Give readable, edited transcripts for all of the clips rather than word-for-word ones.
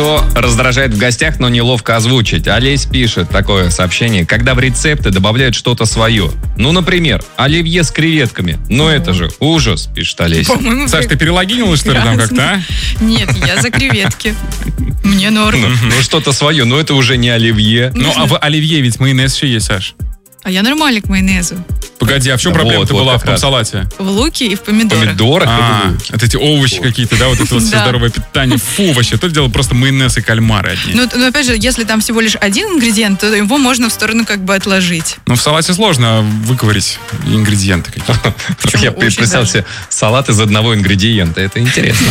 Что раздражает в гостях, но неловко озвучить? Олесь пишет такое сообщение. Когда в рецепты добавляют что-то свое. Ну, например, оливье с креветками. Ну, это же ужас, пишет Олесь. По-моему, Саш, ты перелогинила, что ли, там как-то, а? Нет, я за креветки. Мне норм. Ну, что-то свое, но это уже не оливье. Ну, а в оливье ведь майонез еще есть, Саш. А я нормально к майонезу. Погоди, а в чем проблема-то была в том салате? В луке и в помидорах. Помидорах и в луке. Это эти овощи какие-то, да, вот это вот все Да. здоровое питание. Фу, вообще, то дело просто майонез и кальмары одни. Ну, опять же, если там всего лишь один ингредиент, то его можно в сторону как бы отложить. Ну, в салате сложно выковырить ингредиенты какие-то. Я очень представил даже. себе салат из одного ингредиента. Это интересно.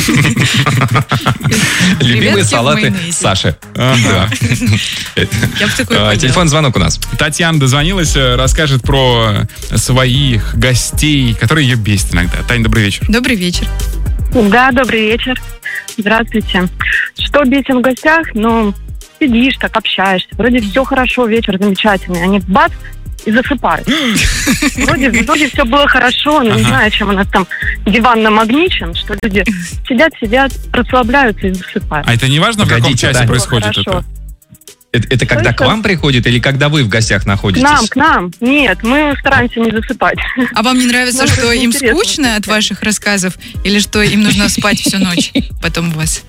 Любимые Креветки в салаты майонезе. Саши. Ага. Я бы такое поела. Телефон, звонок у нас. Татьяна дозвонилась, расскажет про своих гостей, которые ее бесят иногда. Тань, добрый вечер. Добрый вечер. Да, добрый вечер. Здравствуйте. Что бесит в гостях? Ну, сидишь так, общаешься. Вроде все хорошо, вечер замечательный. Они бац, и засыпают. Вроде все было хорошо, но не знаю, чем у нас там диван намагничен, что люди сидят, расслабляются и засыпают. А это не важно, в каком Погодите, часе Тань. происходит Хорошо. это? Это когда к вам приходит или когда вы в гостях находитесь? К нам. Нет, мы стараемся не засыпать. А вам не нравится, Ну, что это им интересно. скучно от ваших рассказов? Или что им нужно спать всю ночь потом у вас?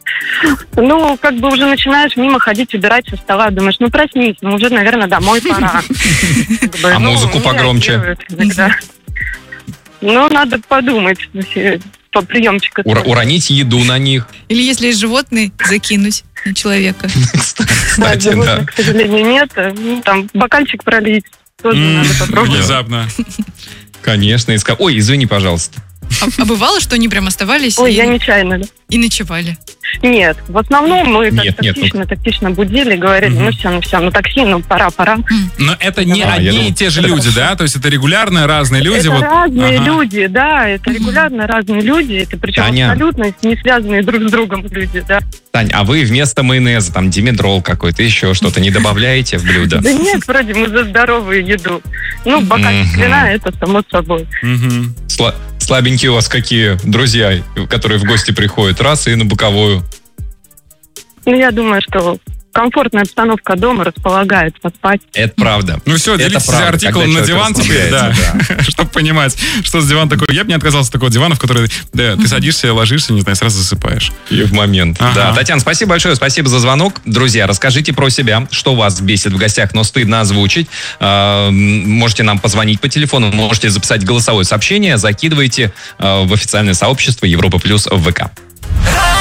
Ну, как бы уже начинаешь мимо ходить, убирать со стола, думаешь, ну проснись, ну уже, наверное, домой пора. А музыку не погромче? реагируют иногда. Ну, надо подумать, по приемчику. Уронить еду на них. Или если есть животные, закинуть на человека. Кстати, да. Животных, к сожалению, нет. Ну, там бокальчик пролить тоже надо попробовать. Внезапно. Конечно. Ой, извини, пожалуйста. А бывало, что они прям оставались Ой, я нечаянно. и ночевали? Нет, в основном мы Нет, тактично будили, говорили, ну все, ну такси, ну пора. Но это не А, я одни думал, и те же люди, да? То есть это регулярно разные люди. Это вот. разные Ага. люди, да, это регулярно разные люди, это причем Таня. абсолютно не связанные друг с другом люди, да. Тань, а вы вместо майонеза, там, димедрол какой-то, еще что-то не добавляете в блюдо? Да нет, вроде мы за здоровую еду. Ну, бокальчик вина, это само собой. Мгм. Слабенькие у вас какие друзья, которые в гости приходят. Раз и на боковую. Ну, я думаю, что комфортная обстановка дома располагает поспать. Это правда. Ну все, Это делитесь правда, артикулом когда на человек диван теперь, да, расслабляется, чтобы понимать, что с диван такое. Я бы не отказался от такого дивана, в который ты садишься, ложишься, не знаю, сразу засыпаешь. И в момент. Ага. Да, Татьяна, спасибо большое, спасибо за звонок. Друзья, расскажите про себя, что вас бесит в гостях, но стыдно озвучить. Можете нам позвонить по телефону, можете записать голосовое сообщение, закидывайте в официальное сообщество Европа Плюс в ВК.